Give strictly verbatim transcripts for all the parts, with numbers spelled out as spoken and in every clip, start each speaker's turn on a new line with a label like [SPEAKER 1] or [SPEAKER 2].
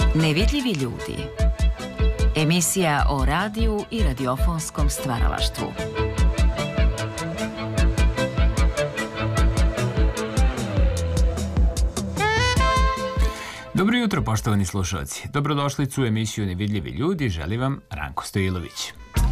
[SPEAKER 1] Nevidljivi ljudi. Emisija o radiju i radiofonskom stvaralaštvu.
[SPEAKER 2] Dobro jutro, poštovani slušalci. Dobrodošlicu u emisiju Nevidljivi ljudi, želi vam Ranko Stojilović.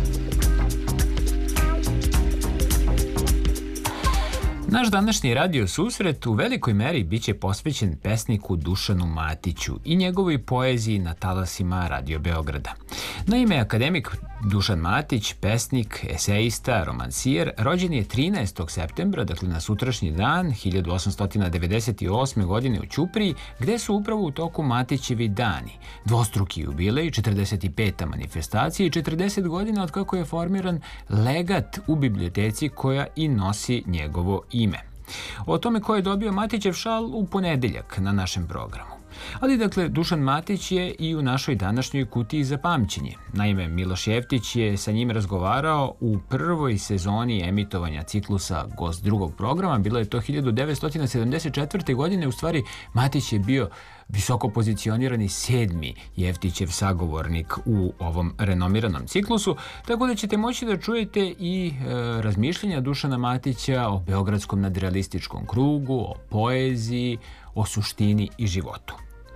[SPEAKER 2] Naš današnji radio susret u velikoj meri biće posvećen pesniku Dušanu Matiću i njegovoj poeziji na talasima Radio Beograda. Naime, akademik Dušan Matić, pesnik, esejista, romansijer, rođen je trinaestog septembra, dakle na sutrašnji dan, hiljadu osamsto devedeset osme. godine u Ćupriji, gde su upravo u toku Matićevi dani, dvostruki jubilej, četrdeset peta manifestacija i četrdeset godina od kako je formiran legat u biblioteci koja i nosi njegovo ime. O tome ko je dobio Matićev šal u ponedeljak na našem programu. Ali, dakle, Dušan Matić je i u našoj današnjoj kutiji za pamćenje. Naime, Miloš Jeftić je sa njim razgovarao u prvoj sezoni emitovanja ciklusa Gost drugog programa. Bilo je to hiljadu devetsto sedamdeset četvrte. godine. U stvari, Matić je bio visoko pozicionirani sedmi Jeftićev sagovornik u ovom renomiranom ciklusu, tako da ćete moći da čujete i e, razmišljenja Dušana Matića o beogradskom nadrealističkom krugu, o poeziji, o suštini i životu.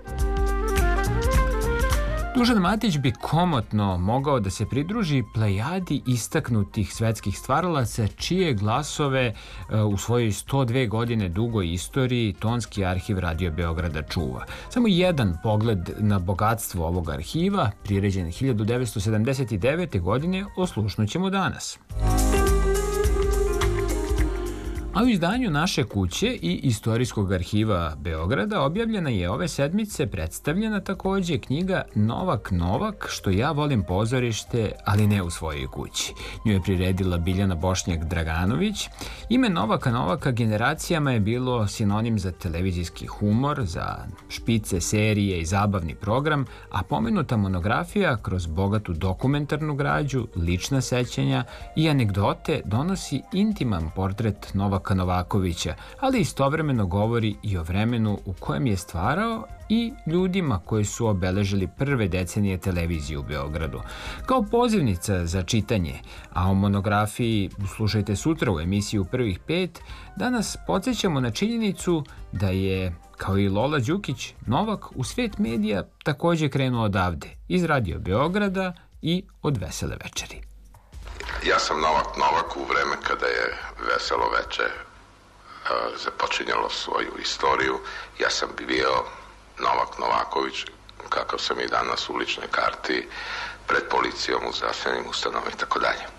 [SPEAKER 2] Dušan Matić bi komotno mogao da se pridruži plejadi istaknutih svetskih stvaralaca čije glasove u svojoj sto dve godine dugoj istoriji tonski arhiv Radio Beograda čuva. Samo jedan pogled na bogatstvo ovog arhiva, priređen hiljadu devetsto sedamdeset devete. godine, oslušnućemo danas. A u izdanju Naše kuće i Istorijskog arhiva Beograda objavljena je ove sedmice predstavljena takođe knjiga Novak Novak, što ja volim pozorište, ali ne u svojoj kući. Nju je priredila Biljana Bošnjak-Draganović. Ime Novaka Novaka generacijama je bilo sinonim za televizijski humor, za špice, serije i zabavni program, a pomenuta monografija kroz bogatu dokumentarnu građu, lična sećanja i anegdote donosi intiman portret Novaka Novakovića, ali istovremeno govori i o vremenu u kojem je stvarao i ljudima koji su obeležili prve decenije televizije u Beogradu. Kao pozivnica za čitanje, a o monografiji slušajte sutra u emisiji U prvih pet, danas podsjećamo na činjenicu da je, kao i Lola Đukić, Novak u svet medija takođe krenuo odavde, iz Radio Beograda i od Vesele večeri.
[SPEAKER 3] Ja sam Novak Novak u vreme kada je Veselo veče uh, započinjalo svoju istoriju. Ja sam bio Novak Novaković, kakav sam i danas u ličnoj karti, pred policijom, u zdravstvenim ustanovama i tako dalje.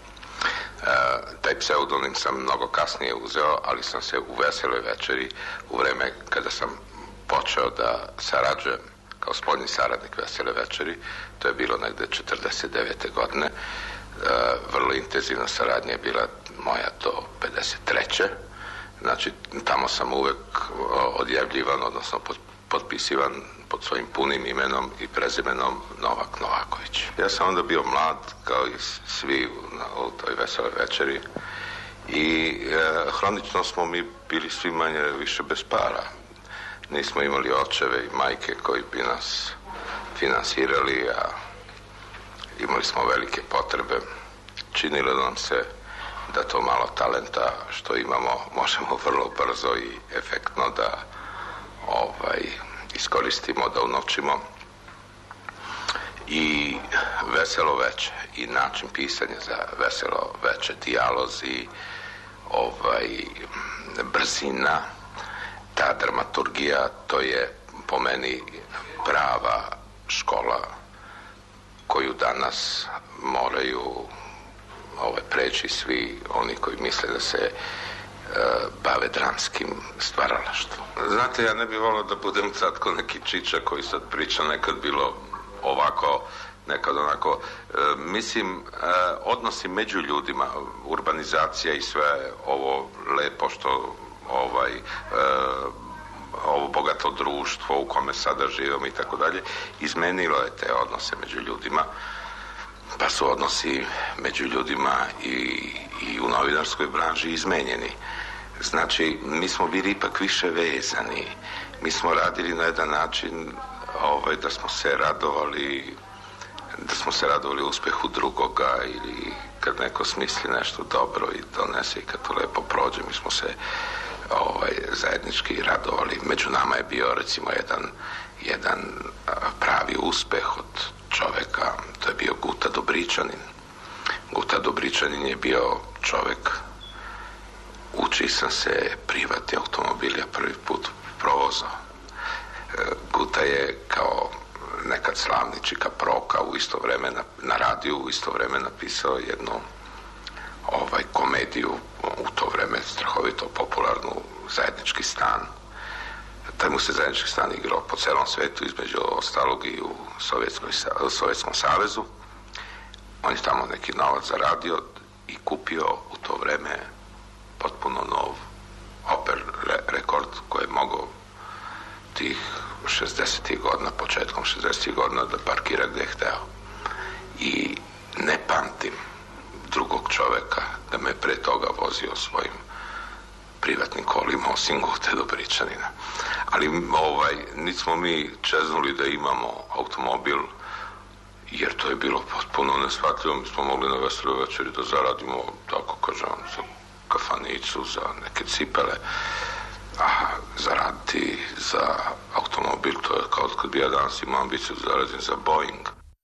[SPEAKER 3] Taj pseudonim sam mnogo kasnije uzeo, ali sam se u Veseloj večeri, u vreme kada sam počeo da sarađujem kao spoljni saradnik Vesele večeri, to je bilo negde četrdeset devete. godine, vrlo intenzivna saradnja je bila moja do pedeset treće. Znači, tamo sam uvek odjavljivan, odnosno potpisivan pod svojim punim imenom i prezimenom Novak Novaković. Ja sam onda bio mlad, kao i svi u toj Veseloj večeri, i e, hronično smo mi bili svi manje više bez para. Nismo imali očeve i majke koji bi nas finansirali, a imali smo velike potrebe. Činilo nam se da to malo talenta što imamo možemo vrlo brzo i efektno da ovaj, iskoristimo, da unovčimo. I Veselo veče i način pisanja za Veselo veče, dijalozi, ovaj, brzina, ta dramaturgija, to je po meni prava škola koju danas moraju ovaj, preći svi oni koji misle da se e, bave dramskim stvaralaštvom. Znate, ja ne bih volio da budem sad ko neki čiča koji sad priča, nekad bilo ovako, nekad onako. E, mislim, e, odnosi među ljudima, urbanizacija i sve ovo lepo što ovaj... E, ovo bogato društvo u kome sada živimo i tako dalje, izmenilo je te odnose među ljudima, pa su odnosi među ljudima i, i u novinarskoj branži izmenjeni. Znači, mi smo bili ipak više vezani, mi smo radili na jedan način ovaj, da smo se radovali da smo se radovali uspehu drugoga ili kad neko smisli nešto dobro i donese i kad to lepo prođe, mi smo se ovaj, zajednički radovali. Među nama je bio recimo jedan, jedan pravi uspeh od čoveka, to je bio Guta Dobričanin. Guta Dobričanin je bio čovek u čiji sam se privatni automobilja prvi put provozao. Guta je kao nekad slavni Čika Proka u isto vreme na, na radiju u isto vreme napisao jednu ovaj, komediju u to vreme strahovito popularnu Zajednički stan. Taj mu se Zajednički stan igrao po celom svetu, između ostalog i u Sovjetskoj, Sovjetskom savezu. On je tamo neki novac zaradio i kupio u to vreme potpuno nov Opel Rekord koji je mogao tih šezdesetih godina, početkom šezdesetih godina da parkira gde je hteo. I ne pamtim drugog čoveka da me pre toga vozio svojim privatnim kolima osim Gute Dobričanina. Ali ovaj, nismo mi čeznuli da imamo automobil jer to je bilo potpuno neshvatljivo. Mi smo mogli na veseloj večeri da zaradimo, tako kažem, za kafanicu, za neke cipele, a zaraditi za automobil, to je kao kad bi ja danas imao ambiciju da zaradim za Boeing.